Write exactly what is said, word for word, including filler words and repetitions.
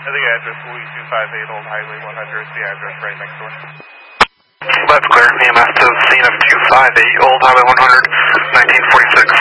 the address will be two five eight Old Highway one hundred, the address right next door. That's clear. E M S to the scene of two five eight Old Highway one hundred, nineteen forty-six.